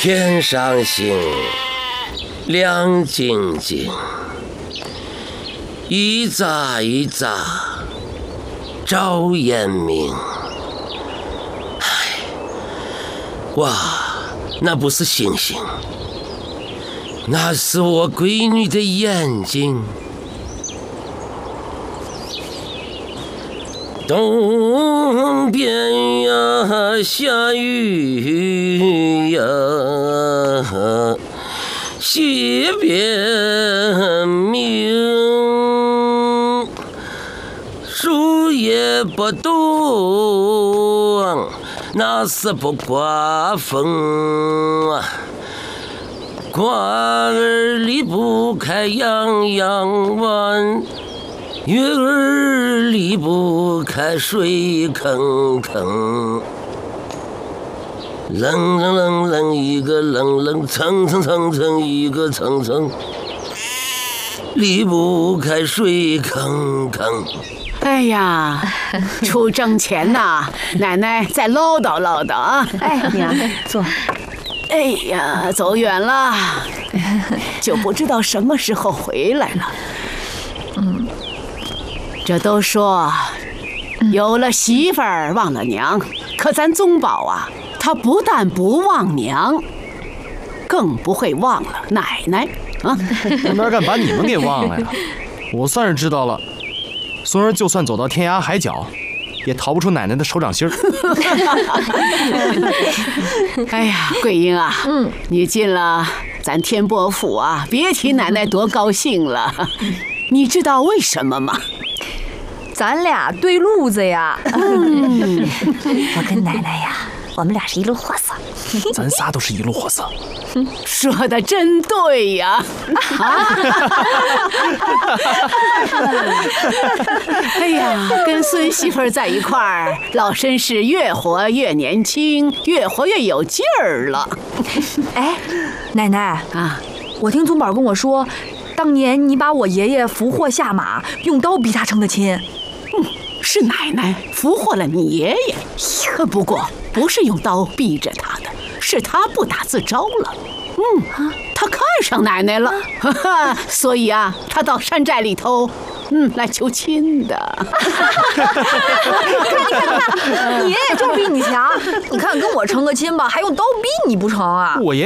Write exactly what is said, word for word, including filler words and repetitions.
天上星，亮晶晶，一眨一眨照眼明。唉，哇，那不是星星，那是我闺女的眼睛。东边呀下雨呀，西边明，树叶不动，那是不刮风啊。瓜儿离不开洋洋湾，月儿离不开水坑坑，冷冷冷冷一个冷冷，蹭蹭蹭蹭一个蹭蹭，离不开水坑坑。 哎呀，出征前呐，奶奶再唠叨唠叨啊！ 哎，娘，坐。 哎呀，走远了，就不知道什么时候回来了。 嗯， 这都说有了媳妇儿忘了娘，可咱宗保啊，他不但不忘娘，更不会忘了奶奶啊！ 哪敢把你们给忘了呀？我算是知道了，孙儿就算走到天涯海角，也逃不出奶奶的手掌心儿。 哎呀，桂英啊， 嗯， 你进了咱天波府啊，别提奶奶多高兴了。你知道为什么吗？ 咱俩对路子呀。 嗯， 我跟奶奶呀，我们俩是一路货色。 咱仨都是一路货色。 说的真对呀！啊！哎呀，跟孙媳妇儿在一块儿，老绅士越活越年轻，越活越有劲儿了。 哎，奶奶啊， 我听宗保跟我说，当年你把我爷爷俘获下马，用刀逼他成的亲。 嗯，是奶奶俘获了你爷爷，不过不是用刀逼着他的，是他不打自招了。嗯，他看上奶奶了，哈哈，所以啊，他到山寨里头，嗯，来求亲的。 你爷爷就比你强，你看跟我成个亲吧，还用刀逼你不成啊？ 我爷